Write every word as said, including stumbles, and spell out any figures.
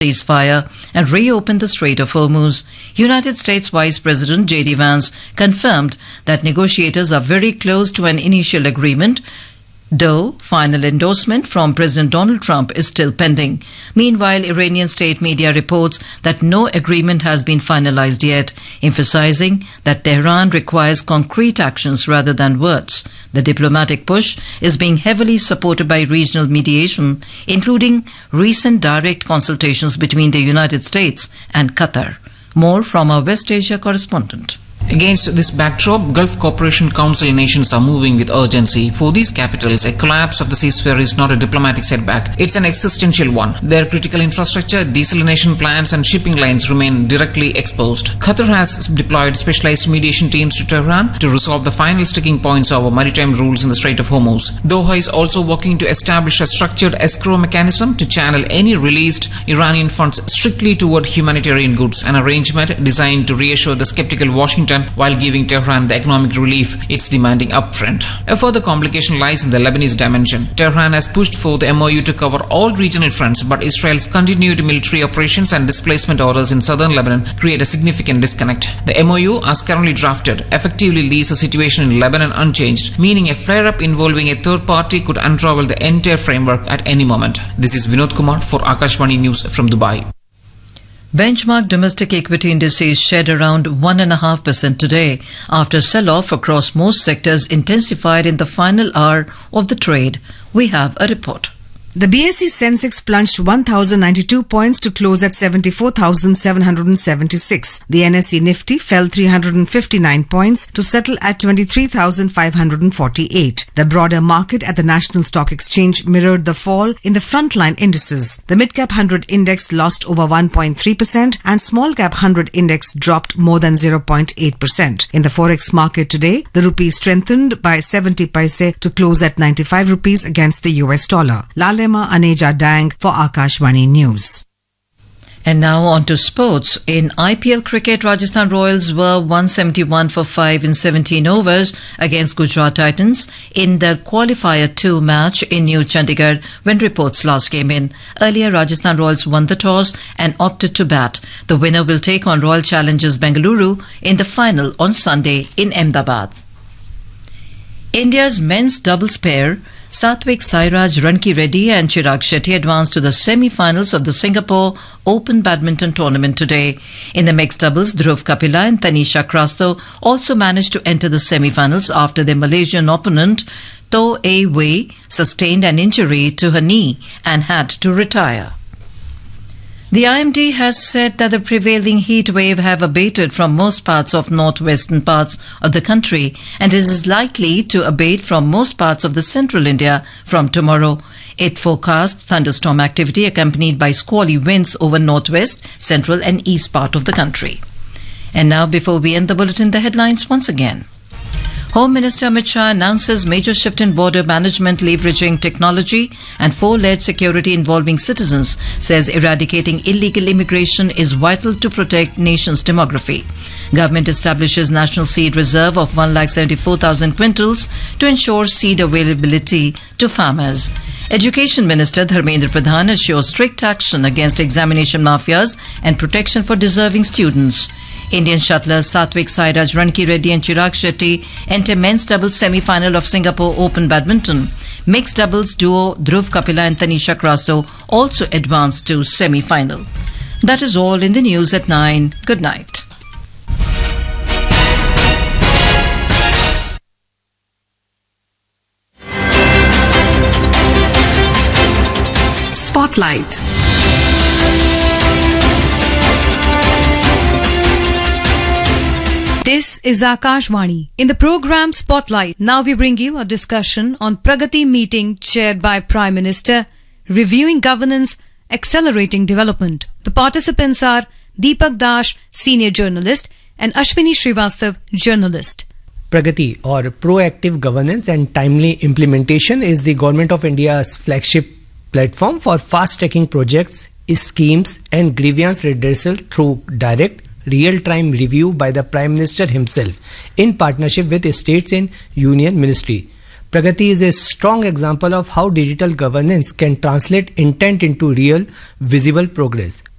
ceasefire and reopen the Strait of Hormuz. United States Vice President J D Vance confirmed that negotiators are very close to an initial agreement, though final endorsement from President Donald Trump is still pending. Meanwhile, Iranian state media reports that no agreement has been finalized yet, emphasizing that Tehran requires concrete actions rather than words. The diplomatic push is being heavily supported by regional mediation, including recent direct consultations between the United States and Qatar. More from our West Asia correspondent. Against this backdrop, Gulf Cooperation Council nations are moving with urgency. For these capitals, a collapse of the ceasefire is not a diplomatic setback, it's an existential one. Their critical infrastructure, desalination plants and shipping lines remain directly exposed. Qatar has deployed specialized mediation teams to Tehran to resolve the final sticking points over maritime rules in the Strait of Hormuz. Doha is also working to establish a structured escrow mechanism to channel any released Iranian funds strictly toward humanitarian goods, an arrangement designed to reassure the skeptical Washington while giving Tehran the economic relief it's demanding upfront. A further complication lies in the Lebanese dimension. Tehran has pushed for the M O U to cover all regional fronts, but Israel's continued military operations and displacement orders in southern Lebanon create a significant disconnect. The M O U, as currently drafted, effectively leaves the situation in Lebanon unchanged, meaning a flare-up involving a third party could unravel the entire framework at any moment. This is Vinod Kumar for Akashvani News from Dubai. Benchmark domestic equity indices shed around one point five percent today after sell-off across most sectors intensified in the final hour of the trade. We have a report. The B S E Sensex plunged one thousand ninety-two points to close at seventy-four thousand seven hundred seventy-six. The N S E Nifty fell three hundred fifty-nine points to settle at twenty-three thousand five hundred forty-eight. The broader market at the National Stock Exchange mirrored the fall in the frontline indices. The Mid-Cap one hundred Index lost over one point three percent and Small-Cap one hundred Index dropped more than zero point eight percent. In the Forex market today, the rupee strengthened by seventy paise to close at ninety-five rupees against the U S dollar. Lale Aneja Dang for Akashvani News. And now on to sports. In I P L cricket, Rajasthan Royals were one seventy-one for five in seventeen overs against Gujarat Titans in the Qualifier two match in New Chandigarh when reports last came in. Earlier, Rajasthan Royals won the toss and opted to bat. The winner will take on Royal Challengers Bengaluru in the final on Sunday in Ahmedabad. India's men's doubles pair Satvik Sairaj Ranki Reddy and Chirag Shetty advanced to the semi-finals of the Singapore Open Badminton Tournament today. In the mixed doubles, Dhruv Kapila and Tanisha Krasto also managed to enter the semi-finals after their Malaysian opponent Toh A Wei sustained an injury to her knee and had to retire. The I M D has said that the prevailing heat wave have abated from most parts of northwestern parts of the country and is likely to abate from most parts of the central India from tomorrow. It forecasts thunderstorm activity accompanied by squally winds over northwest, central and east part of the country. And now, before we end the bulletin, the headlines once again. Home Minister Amit Shah announces major shift in border management leveraging technology and four-layered security involving citizens, says eradicating illegal immigration is vital to protect nation's demography. Government establishes National Seed Reserve of one lakh seventy-four thousand quintals to ensure seed availability to farmers. Education Minister Dharmendra Pradhan assures strict action against examination mafias and protection for deserving students. Indian shuttlers Satvik Sairaj Ranki Reddy and Chirag Shetty enter men's doubles semi-final of Singapore Open Badminton. Mixed doubles duo Dhruv Kapila and Tanisha Krasto also advanced to semi-final. That is all in the news at nine. Good night. Spotlight. This is Akashvani. In the program Spotlight, now we bring you a discussion on Pragati meeting chaired by Prime Minister, reviewing governance, accelerating development. The participants are Deepak Dash, senior journalist, and Ashwini Srivastav, journalist. Pragati, or Proactive Governance and Timely Implementation, is the Government of India's flagship platform for fast-tracking projects, schemes and grievance redressal through direct real-time review by the Prime Minister himself in partnership with States and Union Ministry. Pragati is a strong example of how digital governance can translate intent into real, visible progress.